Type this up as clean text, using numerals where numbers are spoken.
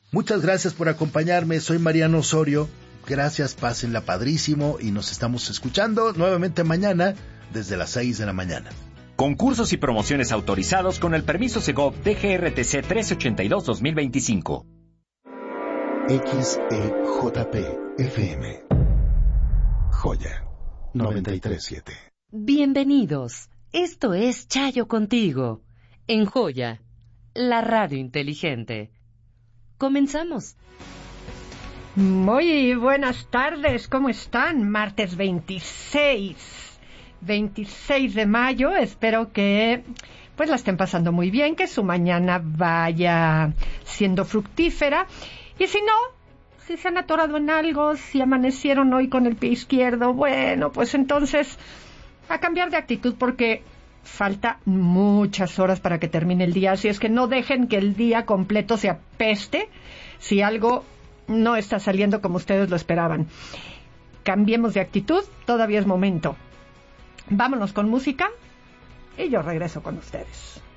Muchas gracias por acompañarme, soy Mariano Osorio. Gracias, pásenla padrísimo y nos estamos escuchando nuevamente mañana desde las 6 de la mañana. Concursos y promociones autorizados con el permiso Segov DGRTC 382-2025. XEJP FM Joya 93.7. Bienvenidos. Esto es Chayo Contigo, en Joya, la radio inteligente. Comenzamos. Muy buenas tardes, ¿cómo están? Martes 26 de mayo, espero que pues la estén pasando muy bien, que su mañana vaya siendo fructífera. Y si no, si se han atorado en algo, si amanecieron hoy con el pie izquierdo, bueno, pues entonces a cambiar de actitud porque falta muchas horas para que termine el día, así es que no dejen que el día completo se apeste si algo no está saliendo como ustedes lo esperaban. Cambiemos de actitud, todavía es momento. Vámonos con música y yo regreso con ustedes.